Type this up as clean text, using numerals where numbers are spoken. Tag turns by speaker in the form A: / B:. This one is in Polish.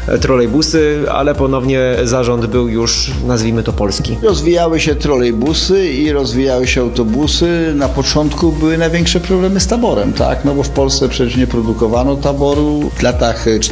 A: trolejbusy, ale ponownie zarząd był już, nazwijmy to, polski.
B: Rozwijały się trolejbusy i rozwijały się autobusy. Na początku były największe problemy z taborem, tak? No bo w Polsce przecież nie produkowano taboru. W latach